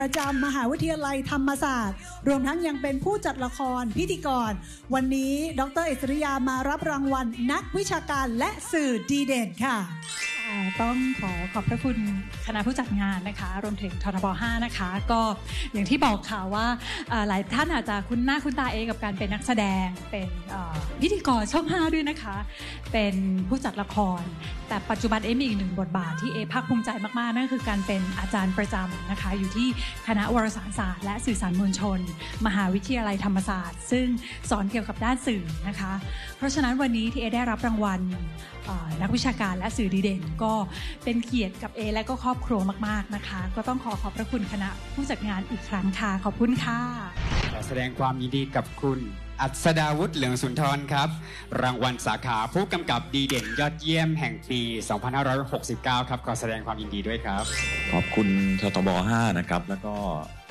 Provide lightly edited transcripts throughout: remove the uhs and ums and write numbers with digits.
ประจำมหาวิทยาลัยธรรมศาสตร์รวมทั้งยังเป็นผู้จัดละครพิธีกรวันนี้ดร.อิสริยามารับรางวัลนักวิชาการและสื่อดีเด่นค่ะต้องขอบพระคุณคณะผู้จัดงานนะคะรวมถึงททบ5นะคะก็อย่างที่บอกค่ะว่าหลายท่านอาจจะคุ้นหน้าคุ้นตาเองกับการเป็นนักแสดงเป็นพิธีกรช่อง5ด้วยนะคะเป็นผู้จัดละครแต่ปัจจุบันมีอีกหนึ่งบทบาทที่ภาคภูมิใจมากๆนั่นคือการเป็นอาจารย์ประจำนะคะอยู่ที่คณะวารสารศาสตร์และสื่อสารมวลชนมหาวิทยาลัยธรรมศาสตร์ซึ่งสอนเกี่ยวกับด้านสื่อนะคะเพราะฉะนั้นวันนี้ที่ได้รับรางวัลนักวิชาการและสื่อดีเด่นก็เป็นเกียรติกับและก็ครอบครัวมากๆนะคะก็ต้องขอบพระคุณคณะผู้จัดงานอีกครั้งค่ะขอบคุณค่ะขอแสดงความยินดีกับคุณอัศดาวุฒิเหลืองสุนทรครับรางวัลสาขาผู้กำกับดีเด่นยอดเยี่ยมแห่งปี 2569 ครับขอแสดงความยินดีด้วยครับขอบคุณททบ5นะครับแล้วก็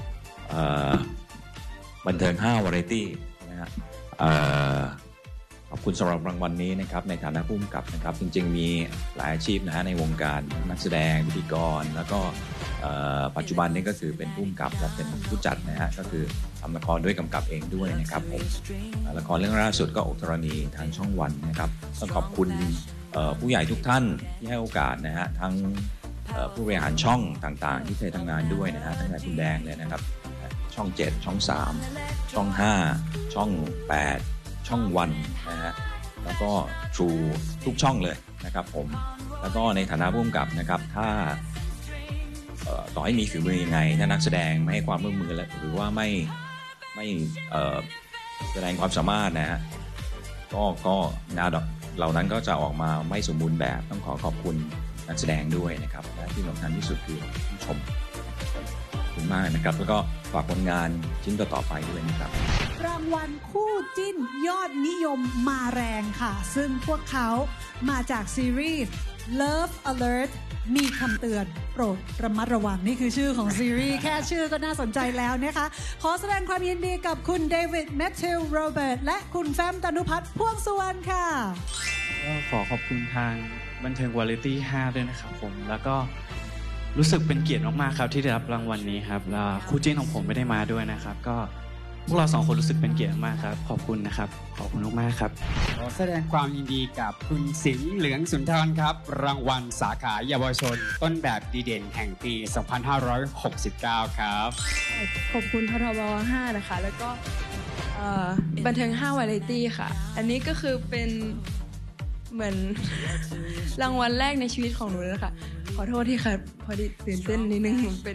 บันเทิง5วาไรตี้นะฮะขอบคุณสำหรับรางวัลนี้นะครับในฐานะผู้กำกับนะครับจริงๆมีหลายอาชีพนะฮะในวงการนักแสดงพิธีกรแล้วก็ปัจจุบันนี้ก็คือเป็นผู้กำกับและเป็นผู้จัดนะฮะก็คือทำละครด้วยกำกับเองด้วยนะครับผมละครเรื่องล่าสุดก็อกธรณีทางช่องวันนะครับต้องขอบคุณผู้ใหญ่ทุกท่านที่ให้โอกาสนะฮะทั้งผู้บริหารช่องต่างๆที่เคยทำงานด้วยนะฮะตั้งแต่คุณแดงเลยนะครับช่อง7ช่อง3ช่อง5ช่อง8ช่องวันนะฮะแล้วก็ True ทุกช่องเลยนะครับผมแล้วก็ในฐานะผู้กำกับนะครับถ้าต่อให้มีฝีมือยังไงถ้านักแสดงไม่ให้ความร่วมมือหรือว่าไม่แสดงความสามารถนะฮะก็งานเหล่านั้นก็จะออกมาไม่สมบูรณ์แบบต้องขอบคุณนักแสดงด้วยนะครับและที่สำคัญที่สุดคือผู้ชมขอบคุณมากนะครับแล้วก็ฝากผลงานชิ้นต่อไปด้วยนะครับรางวัลคู่จิ้นยอดนิยมมาแรงค่ะซึ่งพวกเขามาจากซีรีส์ Love Alert มีคำเตือนโปรดระมัดระวังนี่คือชื่อของซีรีส์แค่ชื่อก็น่าสนใจแล้วนะคะขอแสดงความยินดีกับคุณเดวิดแมทธิวโรเบิร์ตและคุณแฟมตนุพัฒน์พ่วงสุวรรณค่ะก็ขอบคุณทางบันเทิงวาไรตี้5ด้วยนะครับผมแล้วก็รู้สึกเป็นเกียรติมากๆครับที่ได้รับรางวัลนี้ครับแล้วคู่จิ้นของผมไม่ได้มาด้วยนะครับก็พวกเรา2คนรู้สึกเป็นเกียรติมากครับขอบคุณนะครับขอบคุณมากๆครับขอแสดงความยินดีกับคุณสิงห์เหลืองสุนทรครับรางวัลสาขาเยาวชนต้นแบบดีเด่นแห่งปี 2569 ครับขอบคุณททบ5นะคะแล้วก็บันเทิง5วาไรตี้ค่ะอันนี้ก็คือเป็นเหมือนรางวัลแรกในชีวิตของหนูเลยค่ะขอโทษที่ค่ะพอดีตื่นเต้นนิดนึงหนูเป็น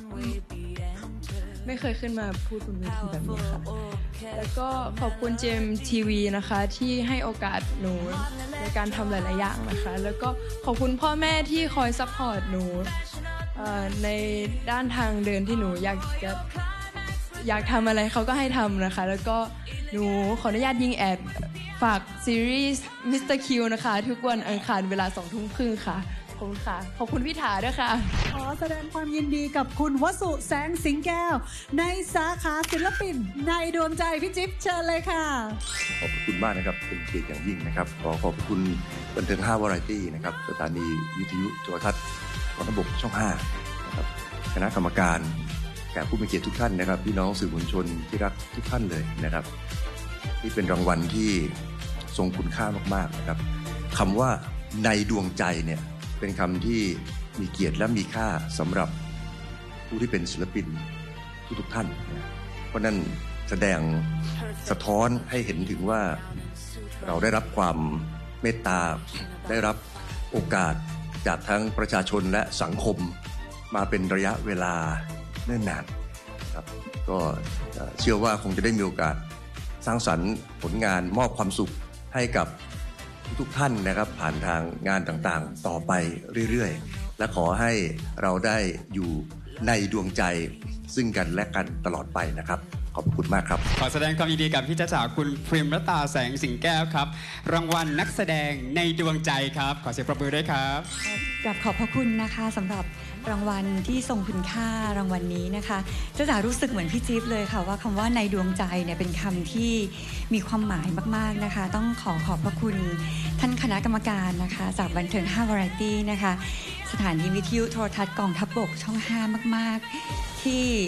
ไม่เคยขึ้นมาพูดบนเวทีแบบนี้ค่ะแล้วก็ขอบคุณเจมทีวีนะคะที่ให้โอกาสหนูในการทำหลายๆอย่างนะคะแล้วก็ขอบคุณพ่อแม่ที่คอยซัพพอร์ตหนูในด้านทางเดินที่หนูอยากทำอะไรเขาก็ให้ทำนะคะแล้วก็หนูขออนุญาตยิงแอดฝากซีรีส์ Mr. Q นะคะทุกวันอังคารเวลา 20:30 นค่ะขอบคุณค่ะขอบคุณพี่ถาด้วยค่ะขอแสดงความยินดีกับคุณวสุแสงสิงแก้วในสาขาศิลปินในดวงใจพี่จิ๊บเชิญเลยค่ะขอบคุณมากนะครับเป็นเกียรติอย่างยิ่งนะครับขอบคุณบันเทิง5วาไรตี้นะครับสถานีวิทยุโทรทัศน์กองทัพบกช่อง5นะครับคณะกรรมการแขกผู้มีเกียรติทุกท่านนะครับพี่น้องสื่อมวลชนที่รักทุกท่านเลยนะครับนี่เป็นรางวัลที่ทรงคุณค่ามากๆนะครับคำว่าในดวงใจเนี่ยเป็นคำที่มีเกียรติและมีค่าสำหรับผู้ที่เป็นศิลปินทุกท่านเพราะนั้นแสดงสะท้อนให้เห็นถึงว่าเราได้รับความเมตตาได้รับโอกาสจากทั้งประชาชนและสังคมมาเป็นระยะเวลาเนิ่นนานครับก็เชื่อว่าคงจะได้มีโอกาสสร้างสรรค์ผลงานมอบความสุขให้กับทุกท่านนะครับผ่านทางงานต่างๆต่อไปเรื่อยๆและขอให้เราได้อยู่ในดวงใจซึ่งกันและกันตลอดไปนะครับขอบคุณมากครับขอแสดงความยินดีกับพี่จ๊ะจ๋าคุณพริมรตาแสงสิงแก้วครับรางวัลนักแสดงในดวงใจครับขอเสียงปรบมือด้วยครับกราบขอบพระคุณนะคะสำหรับรางวัลที่ทรงคุณค่ารางวัลนี้นะคะจ๊ะจ๋ารู้สึกเหมือนพี่จิ๊บเลยค่ะว่าคำว่าในดวงใจเนี่ยเป็นคำที่มีความหมายมากๆนะคะต้องขอบพระคุณท่านคณะกรรมการนะคะจากบันเทิง5วาไรตี้นะคะสถานีวิทยุโทรทัศน์กองทัพบกช่อง5มากๆที่